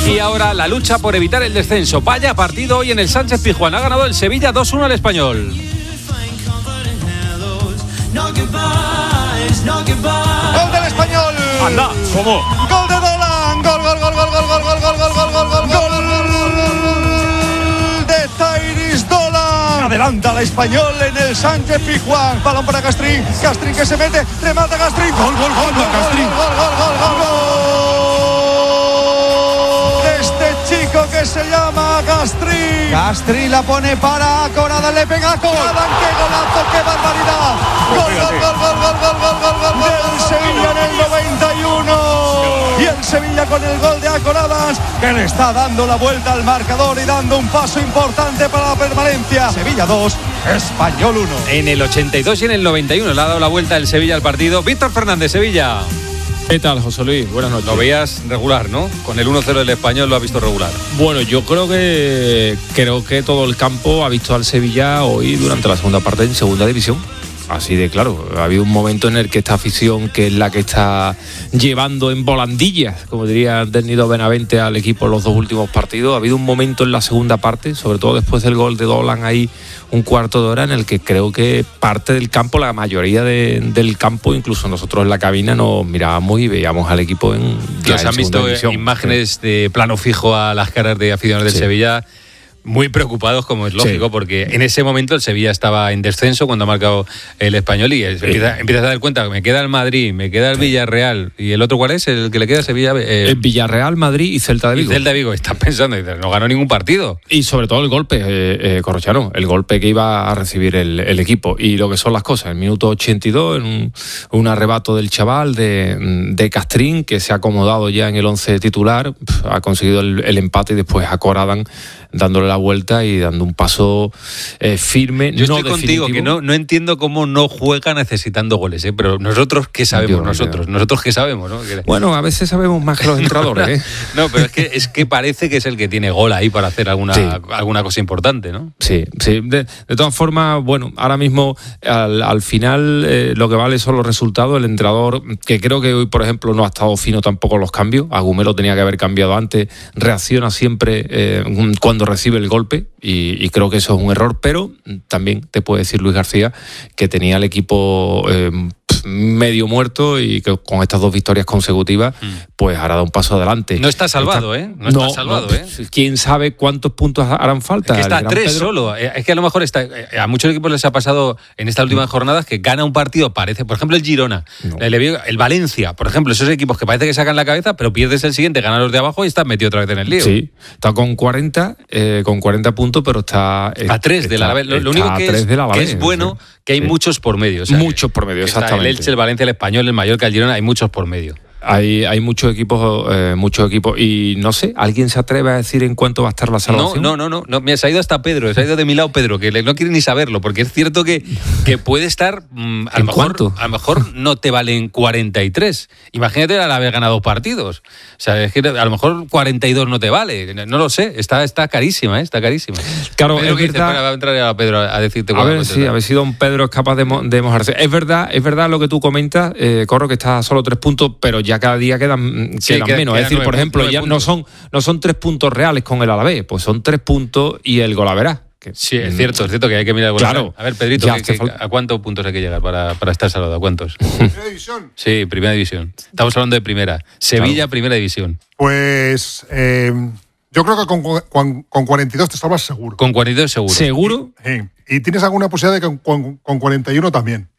Y ahora la lucha por evitar el descenso. Vaya partido hoy en el Sánchez-Pizjuán. Ha ganado el Sevilla 2-1 al Español. Gol del Español. Anda, ¿cómo? Gol de Dolan. Gol de Tairis Dolan. Adelanta al Español en el Sánchez-Pizjuán. Balón para Castrín. Castrín que se mete. Remata Castrín. Gol. Castrín. Que se llama Castrín. Castrín la pone para Corada, le pega a Corada. ¡Qué golazo, qué barbaridad! Gol del Sevilla en el 91. Y el Sevilla con el gol de Acoradas, que le está dando la vuelta al marcador y dando un paso importante para la permanencia. Sevilla 2, Español 1. En el 82 y en el 91 le ha dado la vuelta el Sevilla al partido. Víctor Fernández, Sevilla. ¿Qué tal, José Luis? Buenas noches. Lo veías regular, ¿no? Con el 1-0 del Español lo ha visto regular. Bueno, yo creo que todo el campo ha visto al Sevilla hoy durante la segunda parte en segunda división. Así de claro, ha habido un momento en el que esta afición, que es la que está llevando en volandillas, como diría Nido Benavente, al equipo en los dos últimos partidos, ha habido un momento en la segunda parte, sobre todo después del gol de Dolan, ahí un cuarto de hora, en el que creo que parte del campo, la mayoría del campo, incluso nosotros en la cabina, nos mirábamos y veíamos al equipo en Nos han visto imágenes de plano fijo a las caras de aficionados del Sevilla, muy preocupados, como es lógico, porque en ese momento el Sevilla estaba en descenso cuando ha marcado el Español y empieza a dar cuenta que me queda el Madrid, me queda el Villarreal, y el otro ¿cuál es? El que le queda a Sevilla. El Villarreal, Madrid y Celta de Vigo. Y Celta de Vigo, están pensando, no ganó ningún partido. Y sobre todo el golpe, Corrochano, el golpe que iba a recibir el equipo. Y lo que son las cosas, el minuto 82, en un arrebato del chaval de Castrín, que se ha acomodado ya en el 11 titular, ha conseguido el empate y después Acoradan dándole la vuelta y dando un paso firme. Yo estoy contigo, que no entiendo cómo no juega necesitando goles, pero nosotros qué sabemos, nosotros qué sabemos, ¿no? Bueno, a veces sabemos más que los entrenadores, No, pero es que parece que es el que tiene gol ahí para hacer alguna cosa importante, ¿no? Sí. De todas formas, bueno, ahora mismo al final lo que vale son los resultados. El entrenador, que creo que hoy, por ejemplo, no ha estado fino tampoco en los cambios, Agumelo tenía que haber cambiado antes, reacciona siempre cuando recibe el golpe y creo que eso es un error, pero también te puede decir Luis García que tenía el equipo medio muerto y que con estas dos victorias consecutivas pues hará un paso adelante. No está salvado, No está salvado. ¿Quién sabe cuántos puntos harán falta? Es que está a 3 solo. Es que a lo mejor a muchos equipos les ha pasado en estas últimas jornadas que gana un partido, parece, por ejemplo el Girona, el Valencia, por ejemplo, esos equipos que parece que sacan la cabeza, pero pierdes el siguiente, ganan los de abajo y estás metido otra vez en el lío. Sí, está con 40 puntos, pero está a 3 del Alavés. Lo único que es bueno, que hay muchos por medio. Muchos por medio, exactamente. El Elche, el Valencia, el Español, el Mallorca, el Girona, hay muchos por medio. Hay muchos equipos y no sé, ¿alguien se atreve a decir en cuánto va a estar la salvación? No, mira, se ha ido hasta Pedro, se ha ido de mi lado Pedro, que no quiere ni saberlo, porque es cierto que puede estar, a lo mejor no te valen 43. Imagínate haber ganado 2 partidos. O sea, es que a lo mejor 42 no te vale, no lo sé, está carísima, está carísima. Claro, Pedro, es verdad. Va a entrar a Pedro a decirte. A ver si don Pedro es capaz de mojarse. Es verdad lo que tú comentas, Corro, que está a solo 3 puntos, pero ya cada día quedan menos. Es decir, por ejemplo, ya no son 3 puntos reales con el Alavés, pues son 3 puntos y el golaverá. Sí, es cierto que hay que mirar el golaverá. Claro. A ver, Pedrito, ¿a cuántos puntos hay que llegar para estar salvado? ¿A cuántos? ¿Primera división? Sí, primera división. Estamos hablando de primera. Sevilla, claro. Primera división. Pues yo creo que con 42 te salvas seguro. Con 42 seguro. ¿Seguro? Sí. Y tienes alguna posibilidad de que con 41 también.